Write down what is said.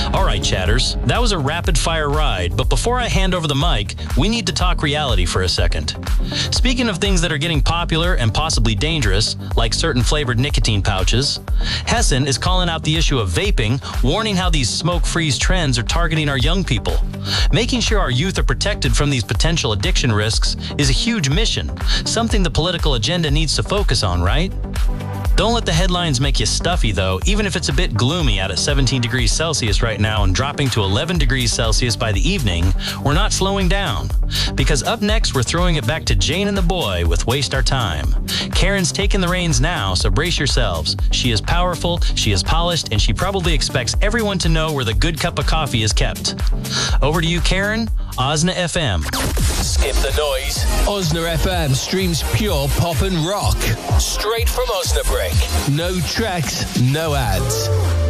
All right, chatters, that was a rapid-fire ride, but before I hand over the mic, we need to talk reality for a second. Speaking of things that are getting popular and possibly dangerous, like certain flavored nicotine pouches, Hessen is calling out the issue of vaping, warning how these smoke-free trends are targeting our young people. Making sure our youth are protected from these potential addiction risks is a huge mission, something the political agenda needs to focus on, right? Don't let the headlines make you stuffy, though, even if it's a bit gloomy out at 17 degrees Celsius right now and dropping to 11 degrees Celsius by the evening. We're not slowing down. Because up next, we're throwing it back to Jane and the boy with Waste Our Time. Karen's taking the reins now, so brace yourselves. She is powerful, she is polished, and she probably expects everyone to know where the good cup of coffee is kept. Over to you, Karen, Osna FM. Skip the noise. Osna FM streams pure pop and rock. Straight from Osnabrück. No tracks, no ads.